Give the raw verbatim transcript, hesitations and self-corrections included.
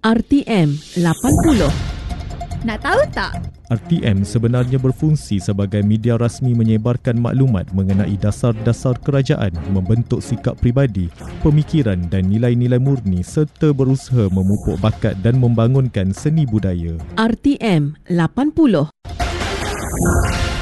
R T M lapan puluh. Nak tahu tak? R T M sebenarnya berfungsi sebagai media rasmi menyebarkan maklumat mengenai dasar-dasar kerajaan, membentuk sikap pribadi, pemikiran dan nilai-nilai murni serta berusaha memupuk bakat dan membangunkan seni budaya. R T M lapan puluh.